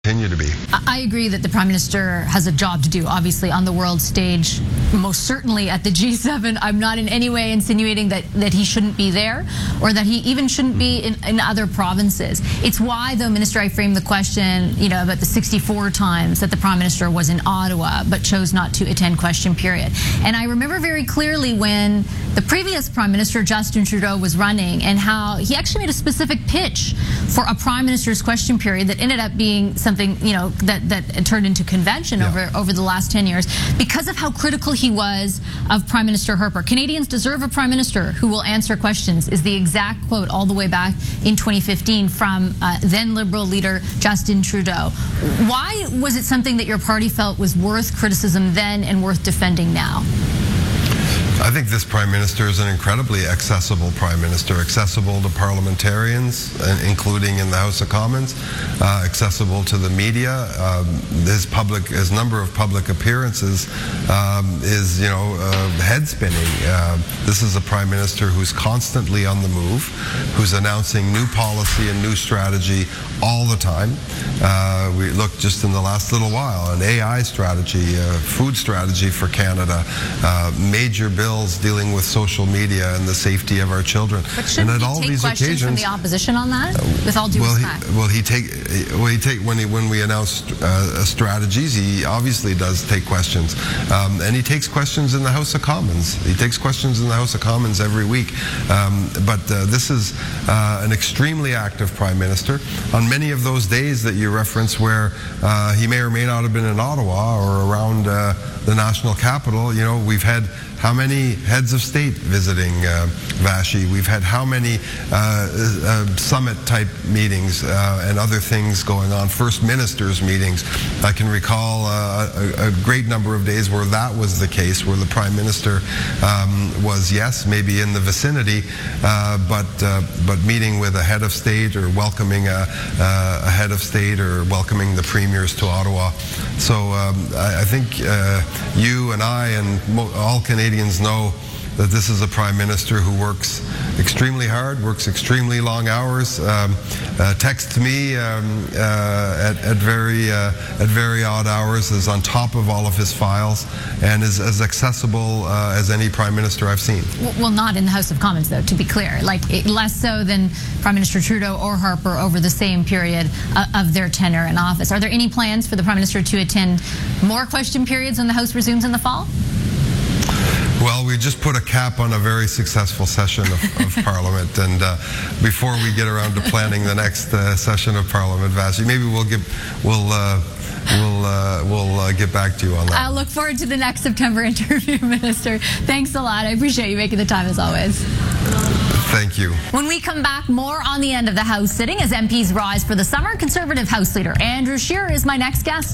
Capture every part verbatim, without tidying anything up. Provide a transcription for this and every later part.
continue to be. I agree that the Prime Minister has a job to do, obviously, on the world stage, most certainly at the G seven. I'm not in any way insinuating that, that he shouldn't be there or that he even shouldn't be in, in other provinces. It's why, though, Minister, I framed the question, you know, about the sixty-four times that the Prime Minister was in Ottawa but chose not to attend question period. And I remember very clearly when the previous Prime Minister, Justin Trudeau, was running and how he actually made a specific pitch for a Prime Minister's question period that ended up being something, you know, that, that turned into convention yeah. over, over the last ten years because of how critical he was of Prime Minister Harper. Canadians deserve a Prime Minister who will answer questions is the exact quote all the way back in twenty fifteen from uh, then Liberal leader Justin Trudeau. Why was it something that your party felt was worth criticism then and worth defending now? I think this Prime Minister is an incredibly accessible Prime Minister, accessible to parliamentarians, including in the House of Commons, uh, accessible to the media. Um, his public, his number of public appearances um, is, you know, uh, head spinning. Uh, this is a Prime Minister who's constantly on the move, who's announcing new policy and new strategy all the time. Uh, we looked just in the last little while, an A I strategy, a food strategy for Canada, uh, major bills dealing with social media and the safety of our children. But shouldn't and at he all take these questions occasions, from the opposition on that? With all due well, respect. He, well, he take well he take when he when we announce uh, strategies, he obviously does take questions, um, and he takes questions in the House of Commons. He takes questions in the House of Commons every week. Um, but uh, this is uh, an extremely active Prime Minister. On many of those days that you reference, where uh, he may or may not have been in Ottawa or around uh, the national capital, you know, we've had how many heads of state visiting uh, Vashi? We've had how many uh, uh, summit-type meetings uh, and other things going on, First Ministers meetings. I can recall uh, a, a great number of days where that was the case, where the Prime Minister um, was, yes, maybe in the vicinity, uh, but uh, but meeting with a head of state or welcoming a, uh, a head of state or welcoming the premiers to Ottawa. So um, I, I think uh, you and I and mo all Canadians know that this is a Prime Minister who works extremely hard, works extremely long hours, um, uh, texts me um, uh, at, at very uh, at very odd hours, is on top of all of his files, and is as accessible uh, as any Prime Minister I've seen. Well, not in the House of Commons, though, to be clear. Like, it, less so than Prime Minister Trudeau or Harper over the same period uh, of their tenure in office. Are there any plans for the Prime Minister to attend more question periods when the House resumes in the fall? Well, we just put a cap on a very successful session of, of Parliament, and uh, before we get around to planning the next uh, session of Parliament, Vashi, maybe we'll give, we'll, uh, we'll, uh, we'll uh, get back to you on that. I'll look forward to the next September interview, Minister. Thanks a lot. I appreciate you making the time as always. Thank you. When we come back, more on the end of the House sitting as M Ps rise for the summer. Conservative House Leader Andrew Scheer is my next guest.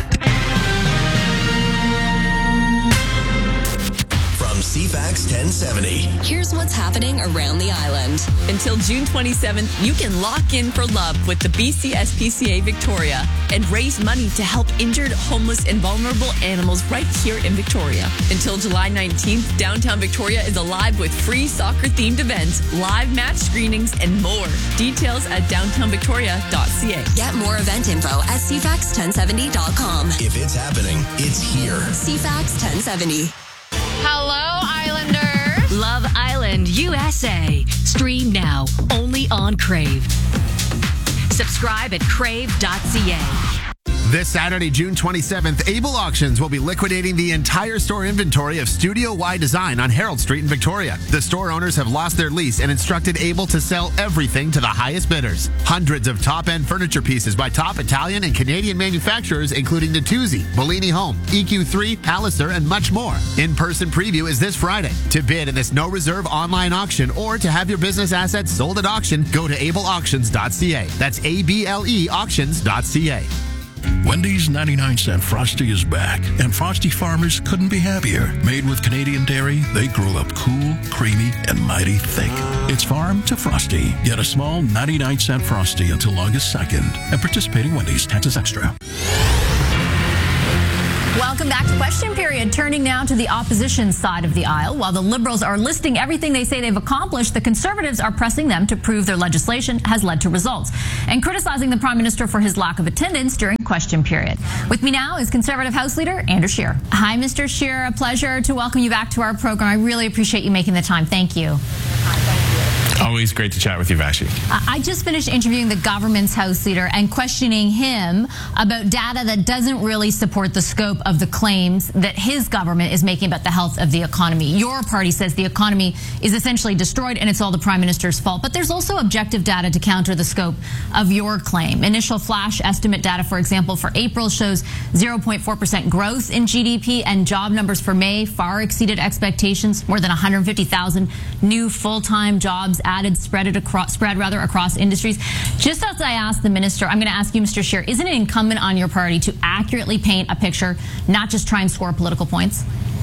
C FAX ten seventy. Here's what's happening around the island. Until June twenty-seventh, you can lock in for love with the B C S P C A Victoria and raise money to help injured, homeless, and vulnerable animals right here in Victoria. Until July nineteenth, downtown Victoria is alive with free soccer-themed events, live match screenings, and more. Details at downtown victoria dot c a. Get more event info at c fax ten seventy dot com. If it's happening, it's here. C FAX ten seventy. Hello, Islanders. Love Island U S A. Stream now, only on Crave. Subscribe at crave dot c a. This Saturday, June twenty-seventh, Able Auctions will be liquidating the entire store inventory of Studio Y Design on Herald Street in Victoria. The store owners have lost their lease and instructed Able to sell everything to the highest bidders. Hundreds of top-end furniture pieces by top Italian and Canadian manufacturers, including Natuzzi, Bellini Home, E Q three, Palliser, and much more. In-person preview is this Friday. To bid in this no-reserve online auction or to have your business assets sold at auction, go to able auctions dot c a. That's A B L E auctions dot c a. Wendy's ninety-nine cent Frosty is back, and Frosty farmers couldn't be happier. Made with Canadian dairy, they grow up cool, creamy, and mighty thick. It's farm to Frosty. Get a small ninety-nine cent Frosty until August second at participating Wendy's. Taxes extra. Welcome back to Question Period. Turning now to the opposition side of the aisle. While the Liberals are listing everything they say they've accomplished, the Conservatives are pressing them to prove their legislation has led to results and criticizing the Prime Minister for his lack of attendance during Question Period. With me now is Conservative House Leader Andrew Scheer. Hi, Mister Scheer. A pleasure to welcome you back to our program. I really appreciate you making the time. Thank you. Always great to chat with you, Vashi. I just finished interviewing the government's House Leader and questioning him about data that doesn't really support the scope of the claims that his government is making about the health of the economy. Your party says the economy is essentially destroyed and it's all the Prime Minister's fault. But there's also objective data to counter the scope of your claim. Initial flash estimate data, for example, for April shows zero point four percent growth in G D P, and job numbers for May far exceeded expectations. More than one hundred fifty thousand new full-time jobs added, spread it across, spread rather across industries. Just as I asked the minister, I'm going to ask you, Mister Scheer, isn't it incumbent on your party to accurately paint a picture, not just try and score political points?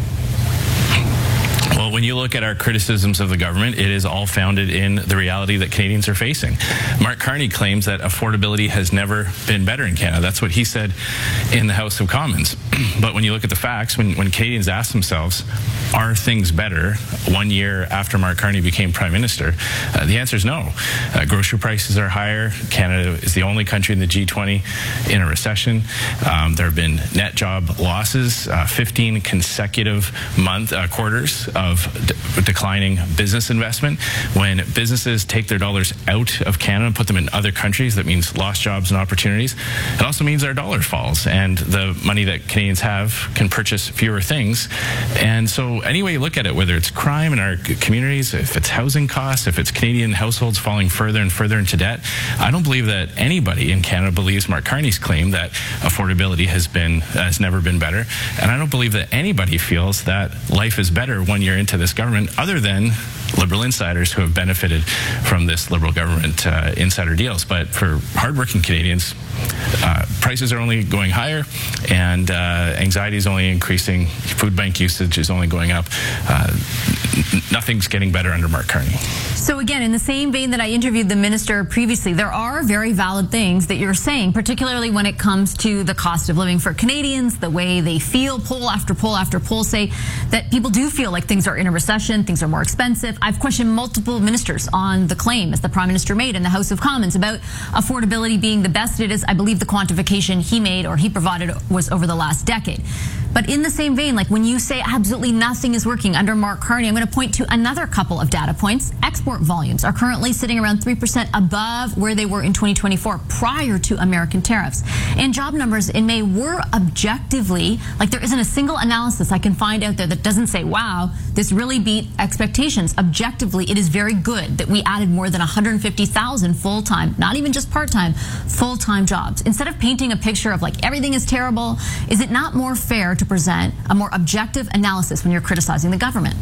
Well, when you look at our criticisms of the government, it is all founded in the reality that Canadians are facing. Mark Carney claims that affordability has never been better in Canada. That's what he said in the House of Commons. But when you look at the facts, when, when Canadians ask themselves, are things better one year after Mark Carney became Prime Minister, uh, the answer is no. Uh, grocery prices are higher. Canada is the only country in the G twenty in a recession. Um, there have been net job losses, uh, fifteen consecutive month uh, quarters of de- declining business investment. When businesses take their dollars out of Canada and put them in other countries, that means lost jobs and opportunities. It also means our dollar falls, and the money that Canadians have can purchase fewer things. And so any way you look at it, whether it's crime in our communities, if it's housing costs, if it's Canadian households falling further and further into debt, I don't believe that anybody in Canada believes Mark Carney's claim that affordability has been has never been better. And I don't believe that anybody feels that life is better one year into this government, other than Liberal insiders who have benefited from this Liberal government uh, insider deals. But for hardworking Canadians, uh, prices are only going higher, and uh, anxiety is only increasing. Food bank usage is only going up. Uh, n- nothing's getting better under Mark Carney. So again, in the same vein that I interviewed the minister previously, there are very valid things that you're saying, particularly when it comes to the cost of living for Canadians, the way they feel. Poll after poll after poll say that people do feel like things are in a recession, things are more expensive. I've questioned multiple ministers on the claim, as the Prime Minister made in the House of Commons, about affordability being the best it is. I believe the quantification he made or he provided was over the last decade. But in the same vein, like when you say absolutely nothing is working under Mark Carney, I'm going to point to another couple of data points. Export volumes are currently sitting around three percent above where they were in twenty twenty-four prior to American tariffs. And job numbers in May were objectively, like there isn't a single analysis I can find out there that doesn't say, wow, this really beat expectations. Objectively, it is very good that we added more than one hundred fifty thousand full-time, not even just part-time, full-time jobs. Instead of painting a picture of like everything is terrible, is it not more fair to present a more objective analysis when you're criticizing the government?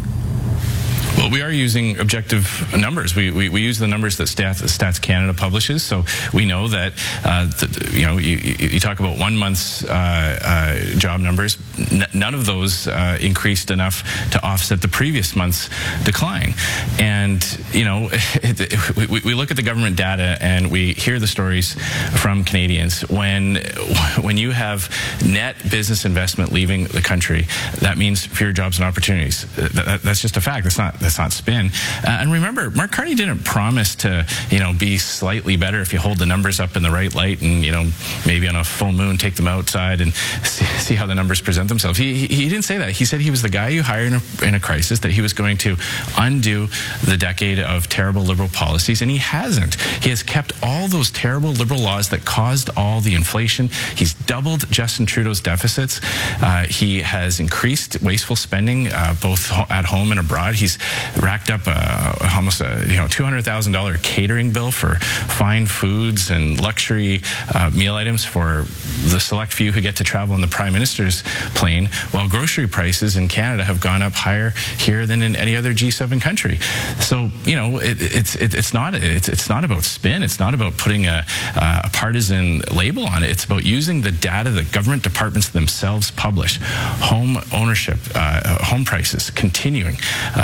Well, we are using objective numbers. We, we, we use the numbers that Stats, Stats Canada publishes, so we know that, uh, th- you know, you, you talk about one month's uh, uh, job numbers, N- none of those uh, increased enough to offset the previous month's decline. And, you know, it, it, we, we look at the government data and we hear the stories from Canadians. When, when you have net business investment leaving the country, that means fewer jobs and opportunities. That, that's just a fact. That's not That's not spin. Uh, and remember, Mark Carney didn't promise to, you know, be slightly better if you hold the numbers up in the right light and, you know, maybe on a full moon take them outside and see, see how the numbers present themselves. He, he he didn't say that. He said he was the guy you hire in a, in a crisis, that he was going to undo the decade of terrible Liberal policies, and he hasn't. He has kept all those terrible Liberal laws that caused all the inflation. He's doubled Justin Trudeau's deficits. Uh, he has increased wasteful spending, uh, both ho- at home and abroad. He's racked up uh, almost a you know two hundred thousand dollars catering bill for fine foods and luxury uh, meal items for the select few who get to travel in the Prime Minister's plane, while grocery prices in Canada have gone up higher here than in any other G seven country. So, you know, it, it's it, it's not it's it's not about spin. It's not about putting a, a partisan label on it. It's about using the data that government departments themselves publish. Home ownership, uh, home prices continuing uh, to,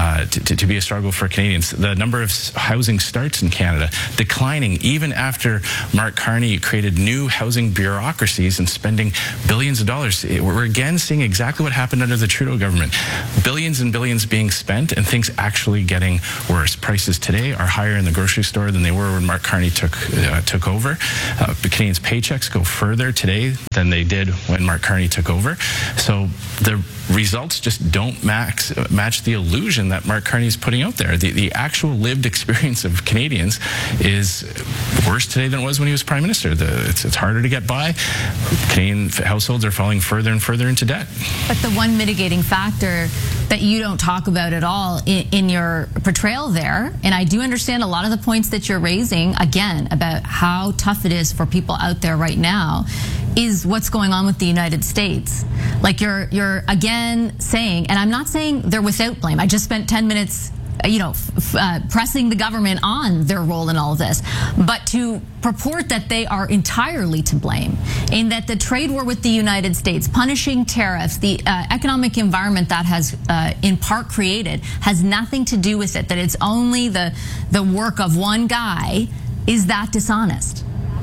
to, to be a struggle for Canadians. The number of housing starts in Canada declining even after Mark Carney created new housing bureaucracies and spending billions of dollars. We're again seeing exactly what happened under the Trudeau government. Billions and billions being spent and things actually getting worse. Prices today are higher in the grocery store than they were when Mark Carney took uh, took over. Uh, the Canadians' paychecks go further today than they did when Mark Carney took over. So the results just don't max, match the illusion that Mark Carney is putting out there. The, the actual lived experience of Canadians is worse today than it was when he was Prime Minister. The, it's, it's harder to get by. Canadian households are falling further and further into debt. But the one mitigating factor that you don't talk about at all in, in your portrayal there, and I do understand a lot of the points that you're raising, again, about how tough it is for people out there right now, is what's going on with the United States. Like you're, you're again saying, and I'm not saying they're without blame. I just spent ten minutes, you know, f uh, pressing the government on their role in all of this, but to purport that they are entirely to blame in that the trade war with the United States, punishing tariffs, the uh, economic environment that has uh, in part created has nothing to do with it, that it's only the, the work of one guy, is that dishonest?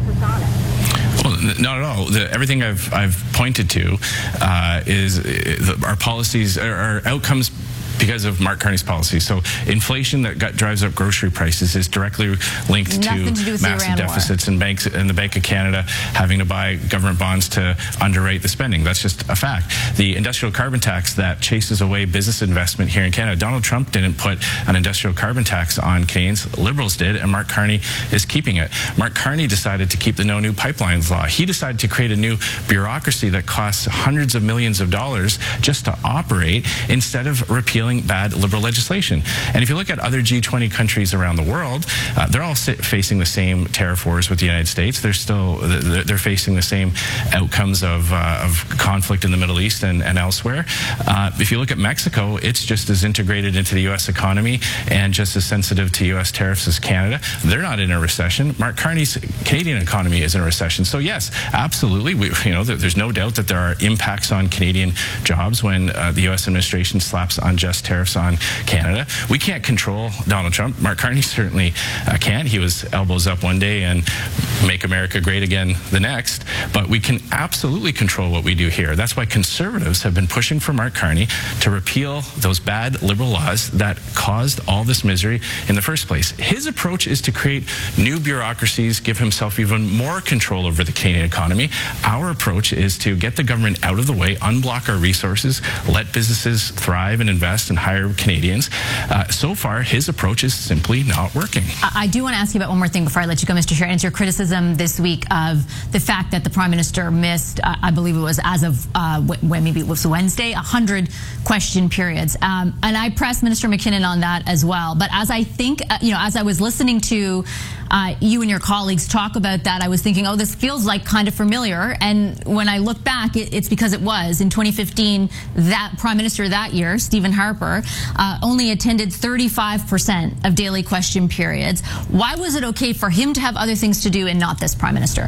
Well, not at all. The, everything I've, I've pointed to uh, is uh, the, our policies, our, our outcomes because of Mark Carney's policy. So inflation that got, drives up grocery prices is directly linked Nothing to, to do with massive deficits and banks and the Bank of Canada having to buy government bonds to underwrite the spending. That's just a fact. The industrial carbon tax that chases away business investment here in Canada. Donald Trump didn't put an industrial carbon tax on Canadians. Liberals did, and Mark Carney is keeping it. Mark Carney decided to keep the No New Pipelines law. He decided to create a new bureaucracy that costs hundreds of millions of dollars just to operate instead of repealing bad Liberal legislation. And if you look at other G twenty countries around the world, uh, they're all facing the same tariff wars with the United States. They're still they're facing the same outcomes of, uh, of conflict in the Middle East and, and elsewhere. Uh, if you look at Mexico, it's just as integrated into the U S economy and just as sensitive to U S tariffs as Canada. They're not in a recession. Mark Carney's Canadian economy is in a recession. So yes, absolutely, we, you know, there's no doubt that there are impacts on Canadian jobs when uh, the U S administration slaps unjust tariffs on Canada. We can't control Donald Trump. Mark Carney certainly uh, can. He was elbows up one day and make America great again the next. But we can absolutely control what we do here. That's why conservatives have been pushing for Mark Carney to repeal those bad Liberal laws that caused all this misery in the first place. His approach is to create new bureaucracies, give himself even more control over the Canadian economy. Our approach is to get the government out of the way, unblock our resources, let businesses thrive and invest and hire Canadians. Uh, so far, his approach is simply not working. I do want to ask you about one more thing before I let you go, Mister Chair. And it's your criticism this week of the fact that the Prime Minister missed, uh, I believe it was as of uh, when maybe it was Wednesday, one hundred question periods. Um, and I pressed Minister McKinnon on that as well. But as I think, uh, you know, as I was listening to Uh, you and your colleagues talk about that, I was thinking, oh, this feels like kind of familiar. And when I look back, it, it's because it was. In twenty fifteen, that Prime Minister that year, Stephen Harper, uh, only attended thirty-five percent of daily question periods. Why was it okay for him to have other things to do and not this Prime Minister?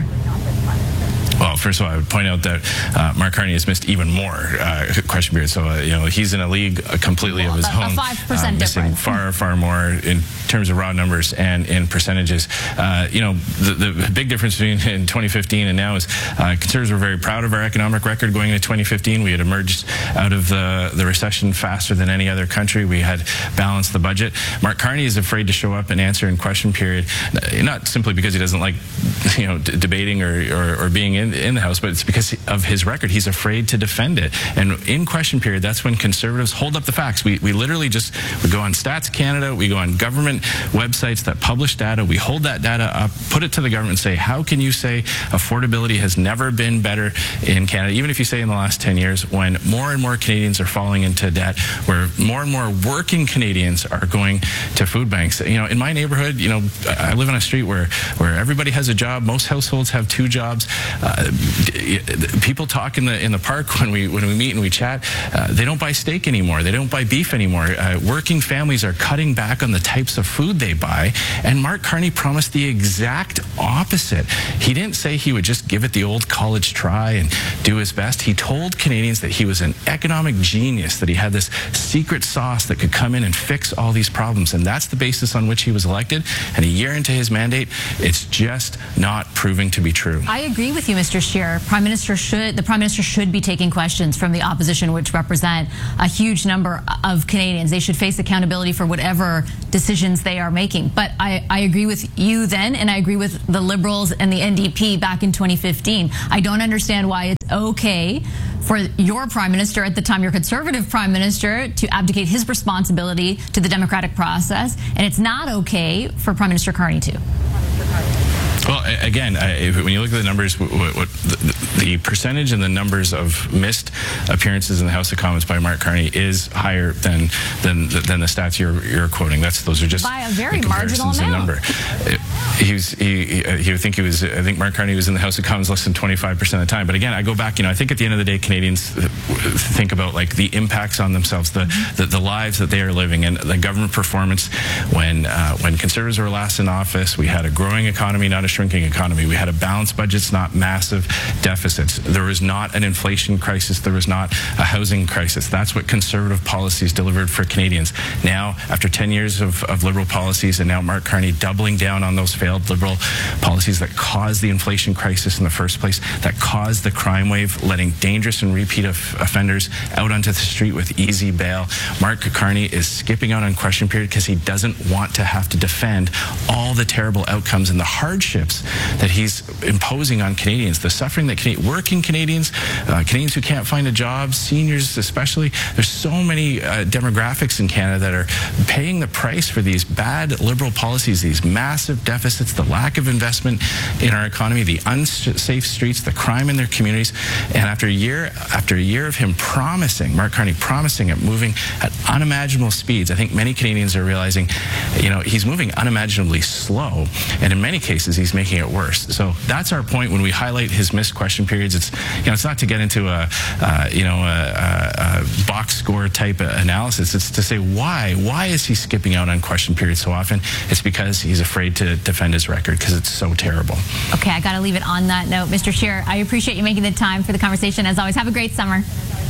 Well, first of all, I would point out that uh, Mark Carney has missed even more uh, question periods. So, uh, you know, he's in a league uh, completely well, of his a, own. A five percent uh, missing difference. far, far more in terms of raw numbers and in percentages. Uh, you know, the, the big difference between in twenty fifteen and now is uh, Conservatives were very proud of our economic record going into twenty fifteen. We had emerged out of the, the recession faster than any other country. We had balanced the budget. Mark Carney is afraid to show up and answer in question period, not simply because he doesn't like, you know, d debating or, or, or being in, in the House, but it's because of his record. He's afraid to defend it. And in question period, that's when Conservatives hold up the facts. We, we literally just we go on Stats Canada, we go on government websites that publish data, we hold that data up, put it to the government and say, how can you say affordability has never been better in Canada, even if you say in the last ten years, when more and more Canadians are falling into debt, where more and more working Canadians are going to food banks. You know, in my neighborhood, you know, I live on a street where, where everybody has a job, most households have two jobs. Uh, Uh, people talk in the in the park when we when we meet and we chat. Uh, they don't buy steak anymore. They don't buy beef anymore. Uh, working families are cutting back on the types of food they buy. And Mark Carney promised the exact opposite. He didn't say he would just give it the old college try and do his best. He told Canadians that he was an economic genius, that he had this secret sauce that could come in and fix all these problems. And that's the basis on which he was elected. And a year into his mandate, it's just not proving to be true. I agree with you, Mister Scheer. Prime Minister should, the Prime Minister should be taking questions from the opposition, which represent a huge number of Canadians. They should face accountability for whatever decisions they are making. But I, I agree with you then, and I agree with the Liberals and the N D P back in twenty fifteen. I don't understand why it's okay for your Prime Minister, at the time your Conservative Prime Minister, to abdicate his responsibility to the democratic process, and it's not okay for Prime Minister Carney to. Well, again, uh, when you look at the numbers, what, what the, the percentage and the numbers of missed appearances in the House of Commons by Mark Carney is higher than than than the stats you're you're quoting. That's those are just by a very marginal amount. Number. It, he was he he, he would think he was. I think Mark Carney was in the House of Commons less than twenty-five percent of the time. But again, I go back. You know, I think at the end of the day, Canadians think about like the impacts on themselves, the mm-hmm. the, the lives that they are living, and the government performance. When uh, when Conservatives were last in office, we had a growing economy, not a shrinking economy. We had a balanced budgets, not massive deficits. There was not an inflation crisis. There was not a housing crisis. That's what Conservative policies delivered for Canadians. Now, after ten years of, of Liberal policies, and now Mark Carney doubling down on those failed Liberal policies that caused the inflation crisis in the first place, that caused the crime wave, letting dangerous and repeat of offenders out onto the street with easy bail. Mark Carney is skipping out on question period because he doesn't want to have to defend all the terrible outcomes and the hardships that he's imposing on Canadians, the suffering that Can- working Canadians, uh, Canadians who can't find a job, seniors especially. There's so many uh, demographics in Canada that are paying the price for these bad Liberal policies, these massive deficits, the lack of investment in our economy, the unsafe streets, the crime in their communities. And after a year, after a year of him promising, Mark Carney promising it, moving at unimaginable speeds, I think many Canadians are realizing, you know, he's moving unimaginably slow, and in many cases, he's making it worse. So that's our point when we highlight his missed question periods. It's, you know, it's not to get into a, uh, you know, a, a, a box score type analysis. It's to say why. Why is he skipping out on question periods so often? It's because he's afraid to defend his record because it's so terrible. Okay, I got to leave it on that note. Mister Scheer, I appreciate you making the time for the conversation. As always, have a great summer.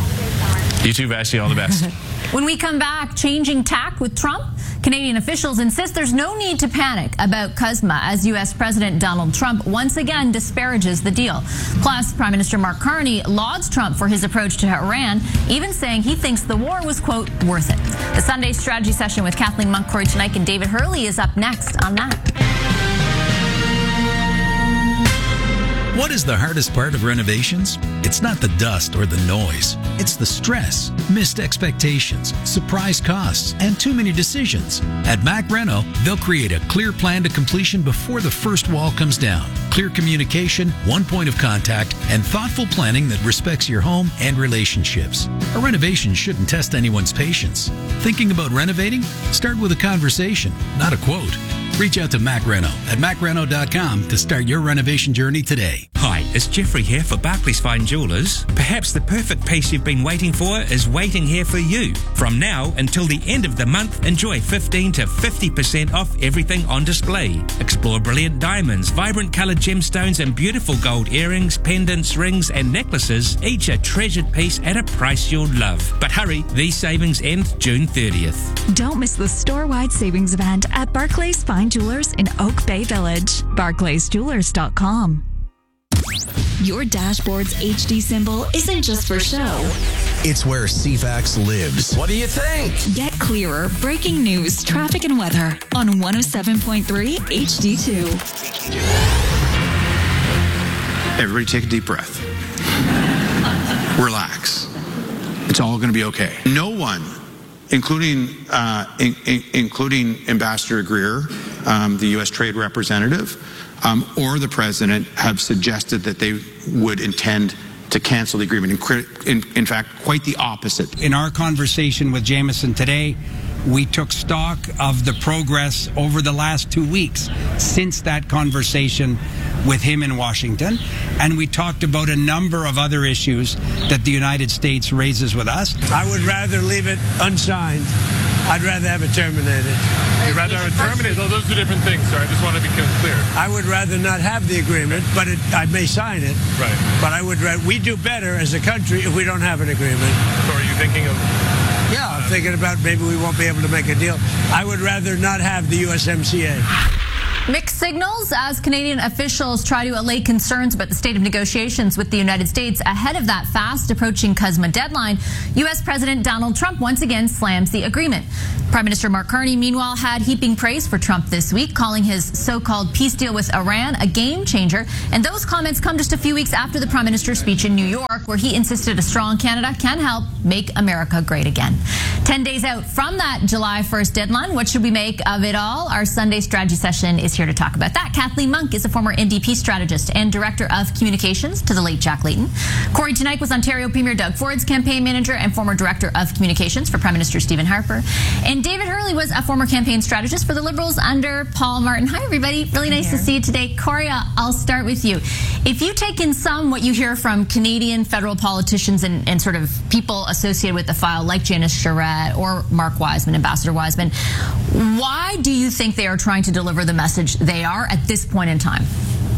You too, Vashti. All the best. When we come back, changing tack with Trump, Canadian officials insist there's no need to panic about CUSMA as U S President Donald Trump once again disparages the deal. Plus, Prime Minister Mark Carney lauds Trump for his approach to Iran, even saying he thinks the war was, quote, worth it. The Sunday strategy session with Kathleen Monk, Corey Tonight, and David Hurley is up next on that. What is the hardest part of renovations? It's not the dust or the noise. It's the stress, missed expectations, surprise costs, and too many decisions. At Mac Reno, they'll create a clear plan to completion before the first wall comes down. Clear communication, one point of contact, and thoughtful planning that respects your home and relationships. A renovation shouldn't test anyone's patience. Thinking about renovating? Start with a conversation, not a quote. Reach out to Mac Reno at mac reno dot com to start your renovation journey today. Hi, it's Jeffrey here for Barclays Fine Jewelers. Perhaps the perfect piece you've been waiting for is waiting here for you. From now until the end of the month, enjoy fifteen to fifty percent off everything on display. Explore brilliant diamonds, vibrant colored gemstones, and beautiful gold earrings, pendants, rings, and necklaces, each a treasured piece at a price you'll love. But hurry, these savings end June thirtieth. Don't miss the store-wide savings event at Barclays Fine Jewelers in Oak Bay Village. barclays jewelers dot com. Your dashboard's H D symbol isn't just for show. It's where C FAX lives. What do you think? Get clearer breaking news, traffic, and weather on one oh seven point three H D two. Everybody take a deep breath. Relax. It's all going to be okay. No one, including uh, in, in, including Ambassador Greer, um, the U S Trade Representative, um, or the President, have suggested that they would intend to cancel the agreement. In, in, in fact, quite the opposite. In our conversation with Jameson today, We took stock of the progress over the last two weeks since that conversation with him in Washington, and we talked about a number of other issues that the United States raises with us. I would rather leave it unsigned. I'd rather have it terminated. You'd rather have it terminated? Oh, those are two different things, sir. I just want to be clear. I would rather not have the agreement, but it, I may sign it. Right. But I would. We do better as a country if we don't have an agreement. So are you thinking of... Yeah, I'm thinking about maybe we won't be able to make a deal. I would rather not have the U S M C A. Mixed signals as Canadian officials try to allay concerns about the state of negotiations with the United States ahead of that fast approaching C U S M A deadline. U S President Donald Trump once again slams the agreement. Prime Minister Mark Carney, meanwhile, had heaping praise for Trump this week, calling his so-called peace deal with Iran a game changer. And those comments come just a few weeks after the Prime Minister's speech in New York, where he insisted a strong Canada can help make America great again. Ten days out from that July first deadline, what should we make of it all? Our Sunday strategy session is here to talk about that. Kathleen Monk is a former N D P strategist and director of communications to the late Jack Layton. Corey Teneycke was Ontario Premier Doug Ford's campaign manager and former director of communications for Prime Minister Stephen Harper. And David Hurley was a former campaign strategist for the Liberals under Paul Martin. Hi, everybody. Really nice to see you today. Corey, I'll start with you. If you take in some what you hear from Canadian federal politicians and, and sort of people associated with the file, like Janice Charette or Mark Wiseman, Ambassador Wiseman, why do you think they are trying to deliver the message they are at this point in time?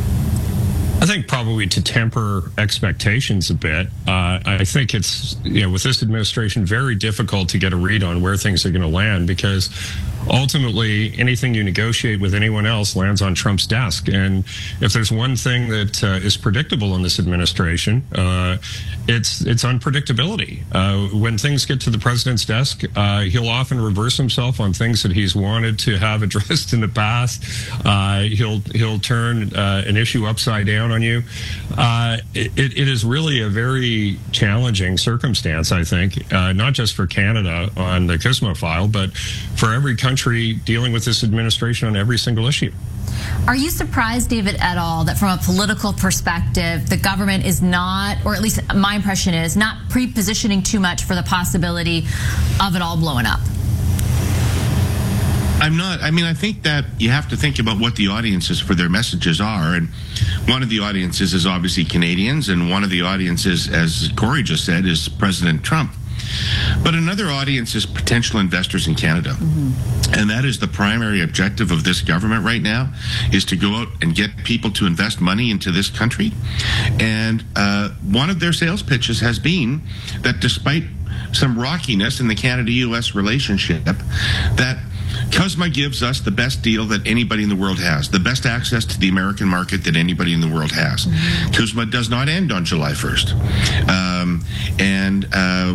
I think probably to temper expectations a bit. Uh, I think it's, you know, with this administration, very difficult to get a read on where things are going to land, because ultimately anything you negotiate with anyone else lands on Trump's desk. And if there's one thing that uh, is predictable in this administration, uh, it's it's unpredictability. Uh, when things get to the president's desk, uh, he'll often reverse himself on things that he's wanted to have addressed in the past. Uh, he'll he'll turn uh, an issue upside down on you. Uh, it, it is really a very challenging circumstance, I think, uh, not just for Canada on the C I S M A file, but for every country dealing with this administration on every single issue. Are you surprised, David, at all that from a political perspective, the government is not, or at least my impression is, not pre-positioning too much for the possibility of it all blowing up? I'm not. I mean, I think that you have to think about what the audiences for their messages are. And one of the audiences is obviously Canadians, and one of the audiences, as Corey just said, is President Trump. But another audience is potential investors in Canada. Mm-hmm. And that is the primary objective of this government right now, is to go out and get people to invest money into this country. And uh, one of their sales pitches has been that despite some rockiness in the Canada-U S relationship, that C I S M A gives us the best deal that anybody in the world has, the best access to the American market that anybody in the world has. Mm-hmm. C I S M A does not end on July first. Um, and uh,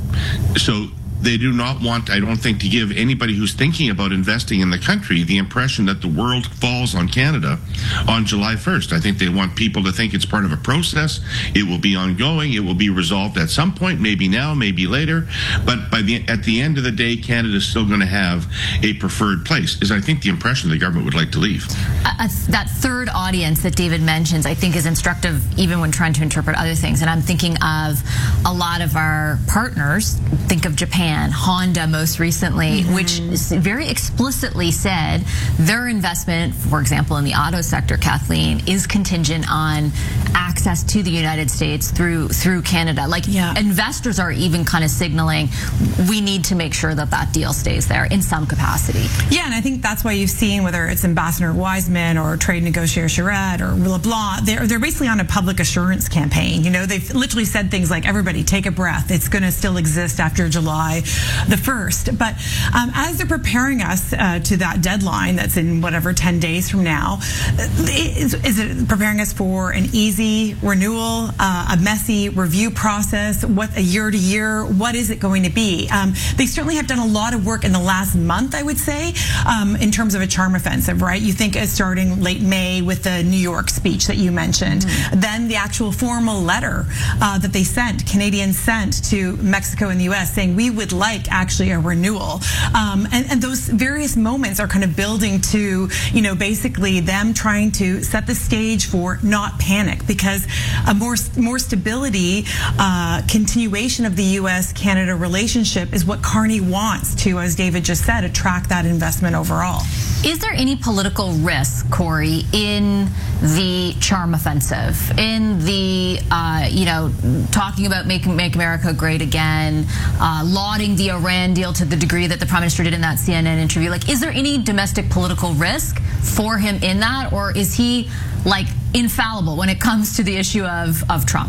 so they do not want, I don't think, to give anybody who's thinking about investing in the country the impression that the world falls on Canada on July first. I think they want people to think it's part of a process. It will be ongoing. It will be resolved at some point, maybe now, maybe later. But by the at the end of the day, Canada is still going to have a preferred place, is I think the impression the government would like to leave. Uh, that third audience that David mentions, I think, is instructive even when trying to interpret other things. And I'm thinking of a lot of our partners. Think of Japan, Honda most recently, mm-hmm. which very explicitly said their investment, for example, in the auto sector, Kathleen, is contingent on access to the United States through through Canada. Like, yeah. investors are even kind of signaling we need to make sure that that deal stays there in some capacity. Yeah, and I think that's why you've seen, whether it's Ambassador Wiseman or trade negotiator Charette or LeBlanc, they're, they're basically on a public assurance campaign. You know, they've literally said things like, everybody take a breath. It's going to still exist after July the first. But um, as they're preparing us uh, to that deadline that's in whatever ten days from now, is, is it preparing us for an easy renewal, uh, a messy review process, what a year to year, what is it going to be? Um, they certainly have done a lot of work in the last month, I would say, um, in terms of a charm offensive, right? You think of starting late May with the New York speech that you mentioned, mm-hmm. then the actual formal letter uh, that they sent, Canadians sent to Mexico and the U S saying we would would like actually a renewal. Um, and, and those various moments are kind of building to, you know, basically them trying to set the stage for not panic, because a more more stability, uh, continuation of the U S Canada relationship is what Carney wants to, as David just said, attract that investment overall. Is there any political risk, Corey, in the charm offensive, in the, uh, you know, talking about make, make America great again, uh, lauding the Iran deal to the degree that the Prime Minister did in that C N N interview? Like, is there any domestic political risk for him in that, or is he, like, infallible when it comes to the issue of, of Trump?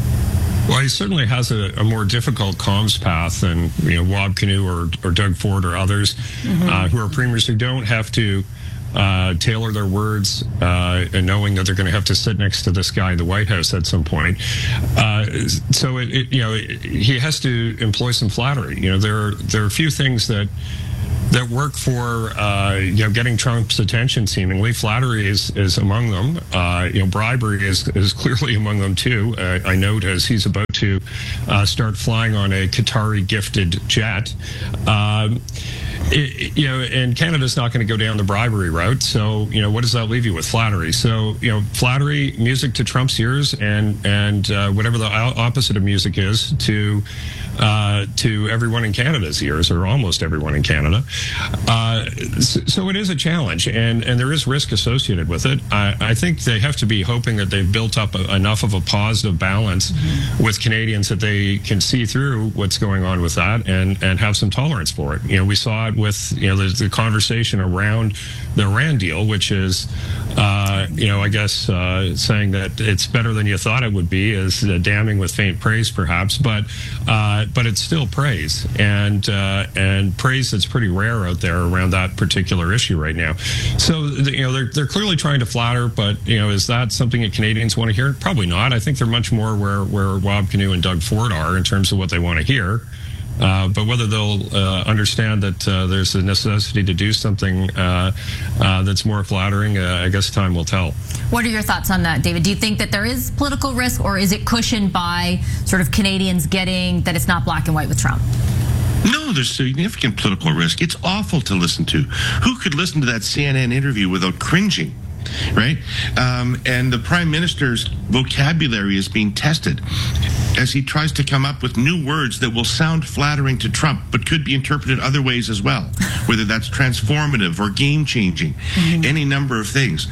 Well, he certainly has a, a more difficult comms path than, you know, Wab Kinew or, or Doug Ford or others, mm-hmm. uh, who are premiers who don't have to uh, tailor their words uh, and knowing that they're going to have to sit next to this guy in the White House at some point. Uh, so, it, it, you know, it, he has to employ some flattery. You know, there are, there are a few things that that work for, uh, you know, getting Trump's attention, seemingly. Flattery is, is among them. Uh, you know, bribery is, is clearly among them, too. Uh, I note as he's about to uh, start flying on a Qatari-gifted jet. Um, It, you know, and Canada's not going to go down the bribery route. So, you know, what does that leave you with? Flattery. So, you know, flattery, music to Trump's ears, and and uh, whatever the opposite of music is to uh, to everyone in Canada's ears, or almost everyone in Canada. Uh, so, so it is a challenge, and and there is risk associated with it. I, I think they have to be hoping that they've built up a, enough of a positive balance mm-hmm. with Canadians that they can see through what's going on with that, and and have some tolerance for it. You know, we saw it with, you know, the, the conversation around the Iran deal, which is, uh, you know, I guess uh, saying that it's better than you thought it would be is uh, damning with faint praise, perhaps, but uh, but it's still praise, and uh, and praise that's pretty rare out there around that particular issue right now. So, you know, they're they're clearly trying to flatter, but, you know, is that something that Canadians want to hear? Probably not. I think they're much more where where Wab Kinew and Doug Ford are in terms of what they want to hear. Uh, but whether they'll uh, understand that uh, there's a necessity to do something uh, uh, that's more flattering, uh, I guess time will tell. What are your thoughts on that, David? Do you think that there is political risk, or is it cushioned by sort of Canadians getting that it's not black and white with Trump? No, there's significant political risk. It's awful to listen to. Who could listen to that C N N interview without cringing? Right? Um, and the Prime Minister's vocabulary is being tested as he tries to come up with new words that will sound flattering to Trump, but could be interpreted other ways as well, whether that's transformative or game-changing, mm-hmm. any number of things.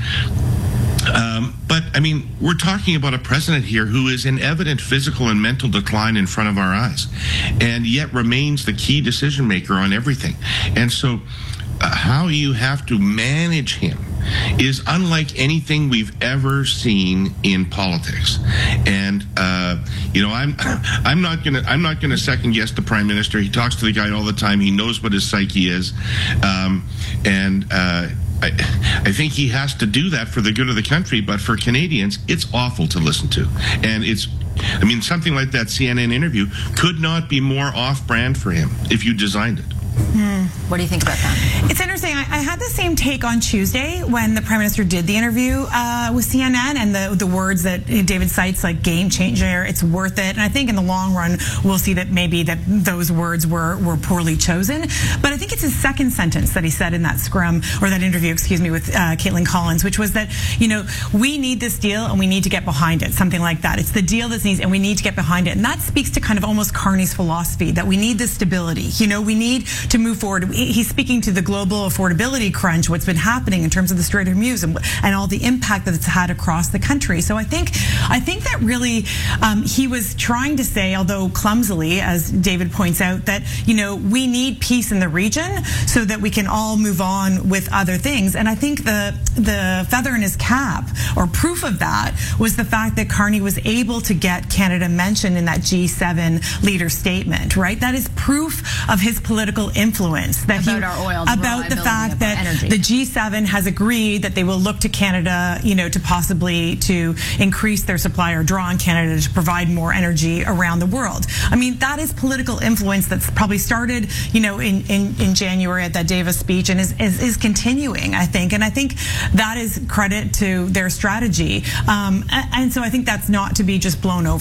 Um, but, I mean, we're talking about a president here who is in evident physical and mental decline in front of our eyes, and yet remains the key decision maker on everything. And so uh, how you have to manage him is unlike anything we've ever seen in politics. And uh, you know, I'm I'm not gonna I'm not gonna second guess the Prime Minister. He talks to the guy all the time. He knows what his psyche is, um, and uh, I, I think he has to do that for the good of the country. But for Canadians, it's awful to listen to, and it's. I mean, something like that C N N interview could not be more off-brand for him if you designed it. Hmm. What do you think about that? It's interesting. I, I had the same take on Tuesday when the Prime Minister did the interview uh, with C N N, and the the words that David cites, like game changer, it's worth it. And I think in the long run, we'll see that maybe that those words were, were poorly chosen. But I think it's his second sentence that he said in that scrum, or that interview, excuse me, with uh, Caitlin Collins, which was that, you know, we need this deal and we need to get behind it, something like that. It's the deal that needs, and we need to get behind it. And that speaks to kind of almost Carney's philosophy, that we need this stability. You know, we need to move forward. He's speaking to the global affordability crunch, what's been happening in terms of the Strait of Hormuz and, and all the impact that it's had across the country. So I think, I think that really um, he was trying to say, although clumsily, as David points out, that, you know, we need peace in the region so that we can all move on with other things. And I think the the feather in his cap, or proof of that, was the fact that Carney was able to get Canada mentioned in that G seven leader statement, right? That is proof of his political influence. That about he, our oil, about the fact that energy. The G seven has agreed that they will look to Canada, you know, to possibly to increase their supply or draw on Canada to provide more energy around the world. I mean, that is political influence that's probably started, you know, in, in, in January at that Davos speech, and is, is, is continuing, I think. And I think that is credit to their strategy. Um, and so I think that's not to be just blown over.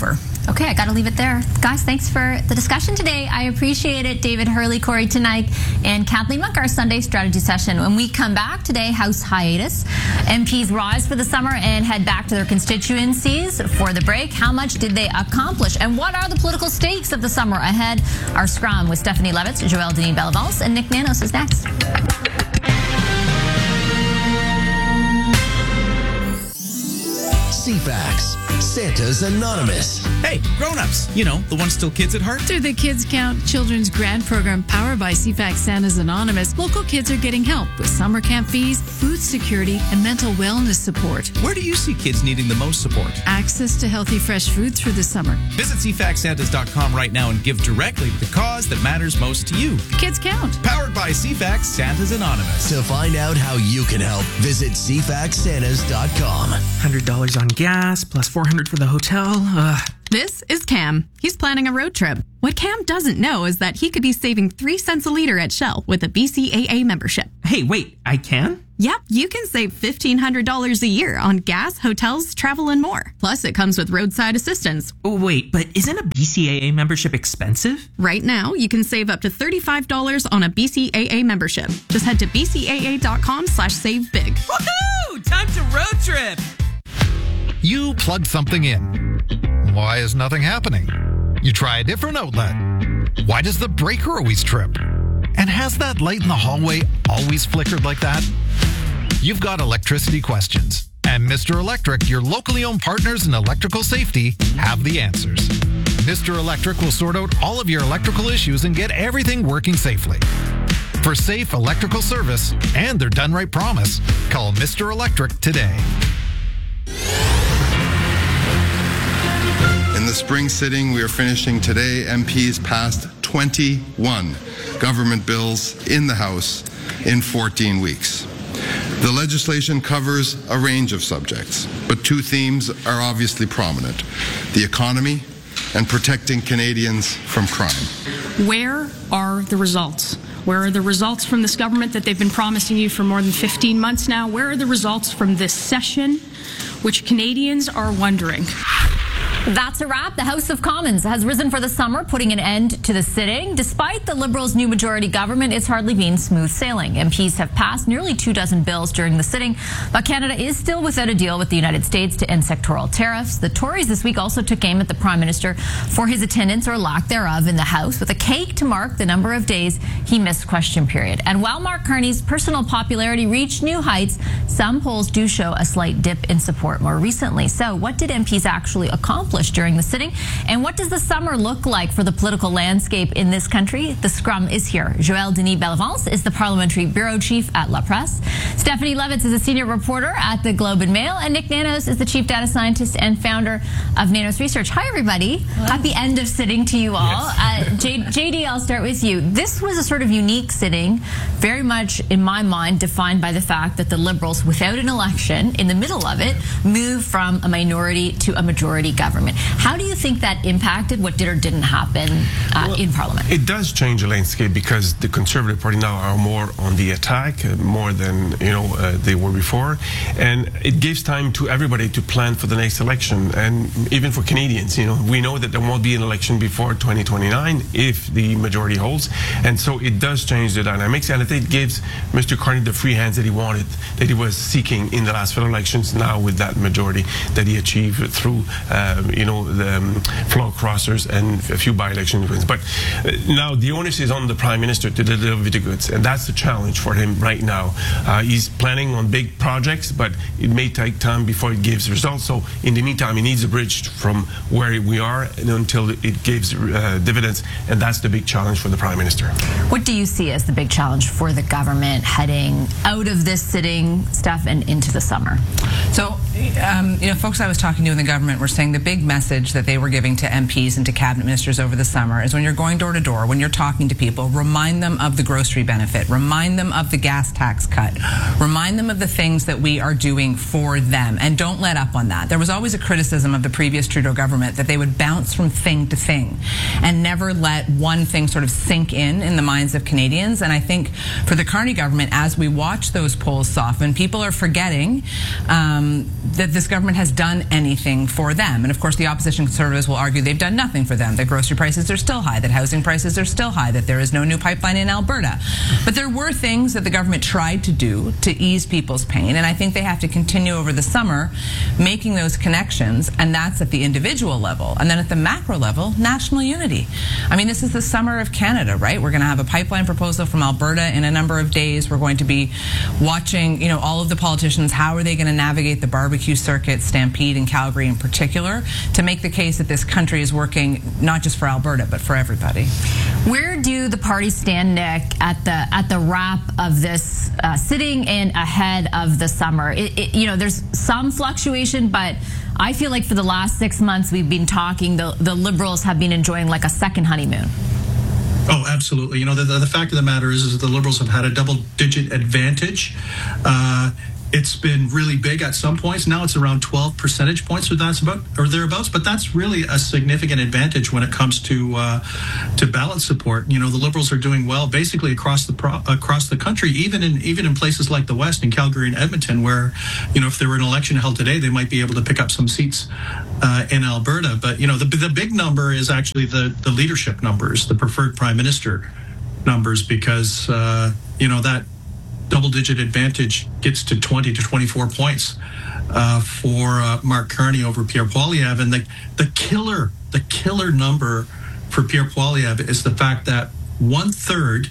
Okay, I got to leave it there. Guys, thanks for the discussion today. I appreciate it. David Hurley, Corey Tenike, and Kathleen Monk, our Sunday strategy session. When we come back today, House hiatus. M Ps rise for the summer and head back to their constituencies for the break. How much did they accomplish? And what are the political stakes of the summer ahead? Our scrum with Stephanie Levitz, Joelle Denis Bellavance, and Nick Nanos is next. C FAX, Santa's Anonymous. Hey, grown-ups, you know, the ones still kids at heart. Through the Kids Count Children's Grant Program powered by C FAX Santa's Anonymous, local kids are getting help with summer camp fees, food security, and mental wellness support. Where do you see kids needing the most support? Access to healthy, fresh food through the summer. Visit C FAX Santas dot com right now and give directly to the cause that matters most to you. Kids Count. Powered by C FAX Santa's Anonymous. To find out how you can help, visit C FAX Santas dot com. one hundred dollars on gas, plus four hundred dollars for the hotel. Ugh. This is Cam. He's planning a road trip. What Cam doesn't know is that he could be saving three cents a liter at Shell with a B C A A membership. Hey, wait, I can? Yep, you can save fifteen hundred dollars a year on gas, hotels, travel, and more. Plus, it comes with roadside assistance. Oh, wait, but isn't a B C A A membership expensive? Right now, you can save up to thirty-five dollars on a B C A A membership. Just head to B C A A dot com slash save big. Woohoo! Time to road trip! You plug something in. Why is nothing happening? You try a different outlet. Why does the breaker always trip? And has that light in the hallway always flickered like that? You've got electricity questions. And Mister Electric, your locally owned partners in electrical safety, have the answers. Mister Electric will sort out all of your electrical issues and get everything working safely. For safe electrical service and their done right promise, call Mister Electric today. In the spring sitting we are finishing today, M Ps passed twenty-one government bills in the House in fourteen weeks. The legislation covers a range of subjects, but two themes are obviously prominent: the economy and protecting Canadians from crime. Where are the results? Where are the results from this government that they've been promising you for more than fifteen months now? Where are the results from this session, which Canadians are wondering? That's a wrap. The House of Commons has risen for the summer, putting an end to the sitting. Despite the Liberals' new majority government, it's hardly been smooth sailing. M Ps have passed nearly two dozen bills during the sitting, but Canada is still without a deal with the United States to end sectoral tariffs. The Tories this week also took aim at the Prime Minister for his attendance or lack thereof in the House, with a cake to mark the number of days he missed question period. And while Mark Carney's personal popularity reached new heights, some polls do show a slight dip in support more recently. So what did M Ps actually accomplish during the sitting? And what does the summer look like for the political landscape in this country? The scrum is here. Joelle Denis Bellavance is the parliamentary bureau chief at La Presse. Stephanie Levitz is a senior reporter at the Globe and Mail. And Nick Nanos is the chief data scientist and founder of Nanos Research. Hi, everybody. Hello. Happy end of sitting to you all. Yes. Uh, J- JD, I'll start with you. This was a sort of unique sitting, very much, in my mind, defined by the fact that the Liberals, without an election, in the middle of it, moved from a minority to a majority government. How do you think that impacted what did or didn't happen uh, well, in Parliament? It does change the landscape because the Conservative Party now are more on the attack, uh, more than you know uh, they were before, and it gives time to everybody to plan for the next election, and even for Canadians. You know, we know that there won't be an election before twenty twenty-nine if the majority holds, and so it does change the dynamics, and I think it gives Mister Carney the free hands that he wanted, that he was seeking in the last federal elections. Now with that majority that he achieved through. Um, you know, the um, floor crossers and a few by-election wins. But uh, now the onus is on the Prime Minister to deliver the goods, and that's the challenge for him right now. Uh, he's planning on big projects, but it may take time before it gives results. So in the meantime, he needs a bridge from where we are until it gives uh, dividends, and that's the big challenge for the Prime Minister. What do you see as the big challenge for the government heading out of this sitting stuff and into the summer? So, um, you know, folks I was talking to in the government were saying the big message that they were giving to M Ps and to cabinet ministers over the summer is when you're going door to door, when you're talking to people, remind them of the grocery benefit, remind them of the gas tax cut, remind them of the things that we are doing for them, and don't let up on that. There was always a criticism of the previous Trudeau government that they would bounce from thing to thing and never let one thing sort of sink in in the minds of Canadians. And I think for the Carney government, as we watch those polls soften, people are forgetting um, that this government has done anything for them. And of course, the opposition Conservatives will argue they've done nothing for them, that grocery prices are still high, that housing prices are still high, that there is no new pipeline in Alberta. But there were things that the government tried to do to ease people's pain, and I think they have to continue over the summer making those connections, and that's at the individual level. And then at the macro level, national unity. I mean, this is the summer of Canada, right? We're going to have a pipeline proposal from Alberta in a number of days. We're going to be watching, you know, all of the politicians, how are they going to navigate the barbecue circuit, Stampede in Calgary in particular, to make the case that this country is working not just for Alberta, but for everybody. Where do the parties stand, Nick, at the at the wrap of this uh, sitting and ahead of the summer? It, it, you know, there's some fluctuation, but I feel like for the last six months we've been talking, the, the Liberals have been enjoying like a second honeymoon. Oh, absolutely. You know, the, the, the fact of the matter is, is that the Liberals have had a double-digit advantage. Uh, it's been really big at some points. Now it's around twelve percentage points, or that's about or thereabouts. But that's really a significant advantage when it comes to uh, to ballot support. You know, the Liberals are doing well basically across the pro- across the country, even in even in places like the West, in Calgary and Edmonton, where, you know, if there were an election held today, they might be able to pick up some seats uh, in Alberta. But you know, the the big number is actually the the leadership numbers, the preferred prime minister numbers, because uh, you know, that double-digit advantage gets to twenty to twenty-four points uh, for uh, Mark Carney over Pierre Poilievre. And the, the killer, the killer number for Pierre Poilievre is the fact that one-third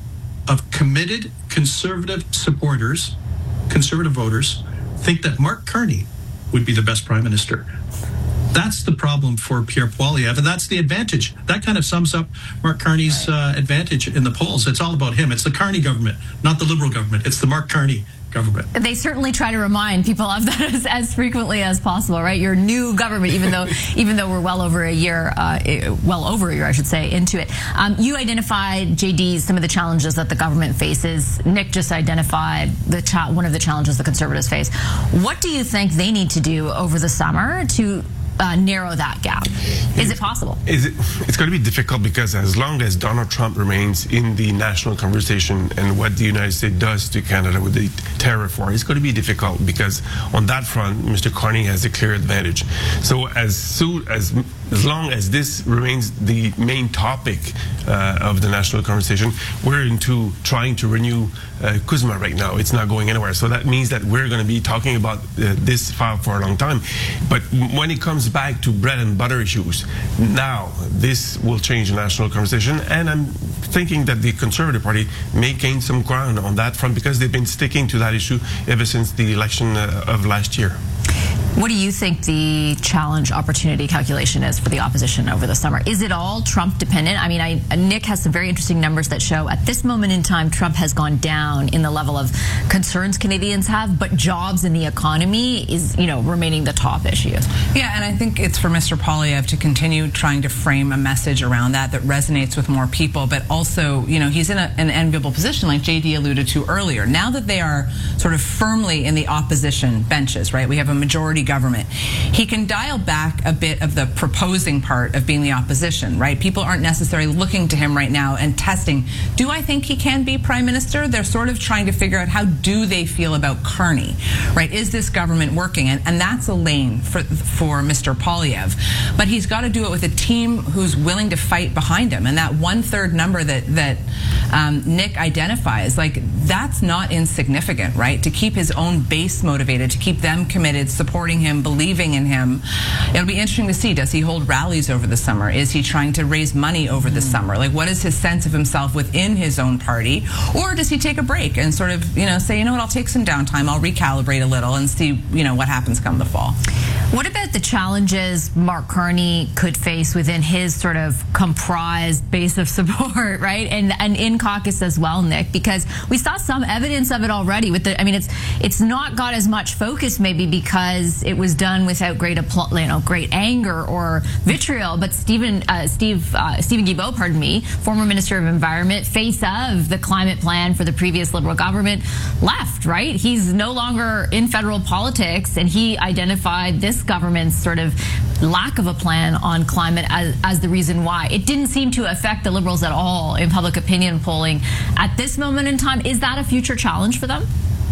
of committed conservative supporters, conservative voters, think that Mark Carney would be the best prime minister. That's the problem for Pierre Poilievre, and that's the advantage. That kind of sums up Mark Carney's uh, advantage in the polls. It's all about him. It's the Carney government, not the Liberal government. It's the Mark Carney government. They certainly try to remind people of that as, as frequently as possible, right? Your new government, even though even though we're well over a year, uh, well over a year, I should say, into it. Um, you identified, J D, some of the challenges that the government faces. Nick just identified the cha- one of the challenges the Conservatives face. What do you think they need to do over the summer to Uh, narrow that gap? Is it possible? Is it, it's going to be difficult, because as long as Donald Trump remains in the national conversation and what the United States does to Canada with the tariff war, it's going to be difficult, because on that front, Mister Carney has a clear advantage. So as soon as as long as this remains the main topic uh, of the national conversation, we're into trying to renew uh, CUSMA right now. It's not going anywhere. So that means that we're going to be talking about uh, this file for a long time. But when it comes back to bread and butter issues, now this will change the national conversation, and I'm thinking that the Conservative Party may gain some ground on that front, because they've been sticking to that issue ever since the election uh, of last year. What do you think the challenge opportunity calculation is for the opposition over the summer? Is it all Trump dependent? I mean, I, Nick has some very interesting numbers that show at this moment in time, Trump has gone down in the level of concerns Canadians have, but jobs in the economy is, you know, remaining the top issue. Yeah, and I think it's for Mister Poilievre to continue trying to frame a message around that that resonates with more people, but also, you know, he's in a, an enviable position, like J D alluded to earlier. Now that they are sort of firmly in the opposition benches, right? We have a majority government. He can dial back a bit of the proposing part of being the opposition, right? People aren't necessarily looking to him right now and testing, do I think he can be prime minister? They're sort of trying to figure out, how do they feel about Carney, right? Is this government working? And, and that's a lane for, for Mister Poilievre. But he's got to do it with a team who's willing to fight behind him. And that one-third number that, that um, Nick identifies, like, that's not insignificant, right? To keep his own base motivated, to keep them committed, supporting him, believing in him. It'll be interesting to see, does he hold rallies over the summer? Is he trying to raise money over the summer? Like, what is his sense of himself within his own party? Or does he take a break and sort of, you know, say, you know what, I'll take some downtime, I'll recalibrate a little and see, you know, what happens come the fall. What about the challenges Mark Carney could face within his sort of comprised base of support, right? And and in caucus as well, Nick, because we saw some evidence of it already with the, I mean, it's it's not got as much focus maybe because it was done without great, you know, great anger or vitriol, but Stephen, uh, Steve, uh, Stephen Guilbeault, pardon me, former Minister of Environment, face of the climate plan for the previous Liberal government, left, right? He's no longer in federal politics, and he identified this government's sort of lack of a plan on climate as, as the reason why. It didn't seem to affect the Liberals at all in public opinion polling. At this moment in time, is that a future challenge for them?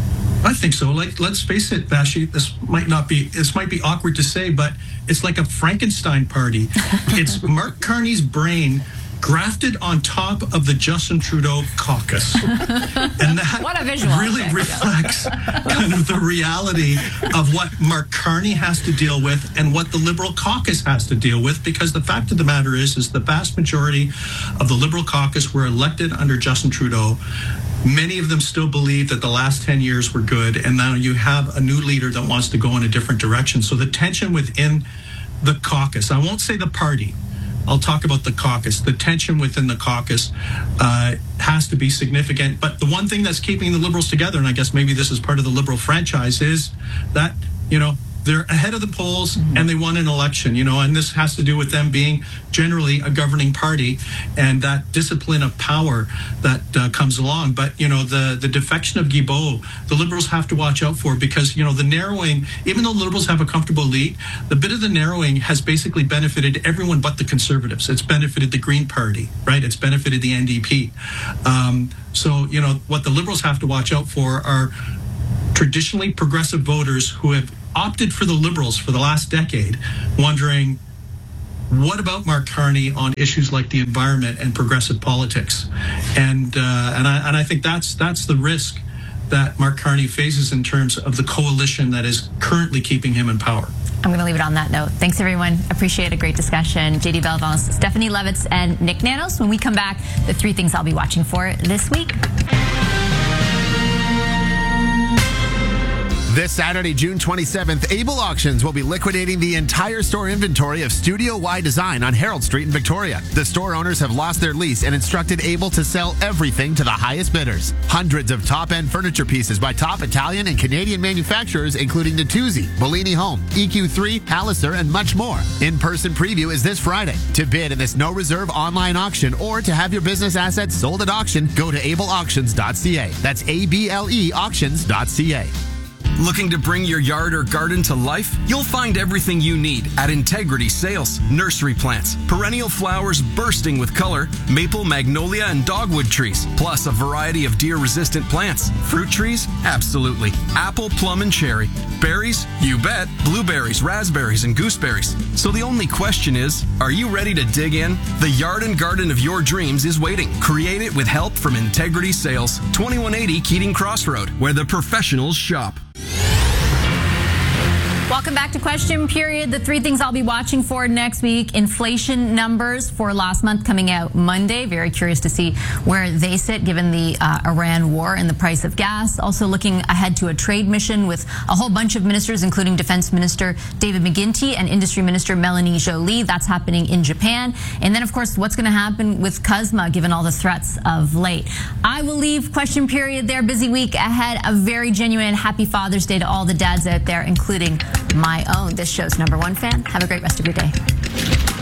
I think so. Like, let's face it, Vashi, this might not be, this might be awkward to say, but it's like a Frankenstein party. It's Mark Carney's brain grafted on top of the Justin Trudeau caucus. And that what a visual really effect. reflects kind of the reality of what Mark Carney has to deal with and what the Liberal caucus has to deal with, because the fact of the matter is, is the vast majority of the Liberal caucus were elected under Justin Trudeau. Many of them still believe that the last ten years were good, and now you have a new leader that wants to go in a different direction. So the tension within the caucus, I won't say the party, I'll talk about the caucus. The tension within the caucus uh, has to be significant. But the one thing that's keeping the Liberals together, and I guess maybe this is part of the Liberal franchise, is that, you know, they're ahead of the polls and they won an election, you know, and this has to do with them being generally a governing party and that discipline of power that uh, comes along. But, you know, the, the defection of Guilbeault, the Liberals have to watch out for, because, you know, the narrowing, even though the Liberals have a comfortable lead, the bit of the narrowing has basically benefited everyone but the Conservatives. It's benefited the Green Party, right? It's benefited the N D P. Um, so, you know, what the Liberals have to watch out for are traditionally progressive voters who have opted for the Liberals for the last decade, wondering, what about Mark Carney on issues like the environment and progressive politics? And uh, and I and I think that's that's the risk that Mark Carney faces in terms of the coalition that is currently keeping him in power. I'm going to leave it on that note. Thanks, everyone. Appreciate a great discussion. J D Belvance, Stephanie Levitz, and Nick Nanos. When we come back, the three things I'll be watching for this week. This Saturday, June twenty-seventh, Able Auctions will be liquidating the entire store inventory of Studio Y Design on Herald Street in Victoria. The store owners have lost their lease and instructed Able to sell everything to the highest bidders. Hundreds of top-end furniture pieces by top Italian and Canadian manufacturers, including Natuzzi, Bellini Home, E Q three, Palliser, and much more. In-person preview is this Friday. To bid in this no-reserve online auction or to have your business assets sold at auction, go to able auctions dot c a. That's A B L E auctions dot c a. Looking to bring your yard or garden to life? You'll find everything you need at Integrity Sales. Nursery plants, perennial flowers bursting with color, maple, magnolia, and dogwood trees, plus a variety of deer-resistant plants. Fruit trees? Absolutely. Apple, plum, and cherry. Berries? You bet. Blueberries, raspberries, and gooseberries. So the only question is, are you ready to dig in? The yard and garden of your dreams is waiting. Create it with help from Integrity Sales, twenty-one eighty Keating Crossroad, where the professionals shop. Welcome back to Question Period. The three things I'll be watching for next week. Inflation numbers for last month coming out Monday. Very curious to see where they sit given the uh, Iran war and the price of gas. Also looking ahead to a trade mission with a whole bunch of ministers, including Defense Minister David McGuinty and Industry Minister Melanie Joly. That's happening in Japan. And then, of course, what's going to happen with CUSMA given all the threats of late. I will leave Question Period there. Busy week ahead. A very genuine happy Father's Day to all the dads out there, including my own, this show's number one fan. Have a great rest of your day.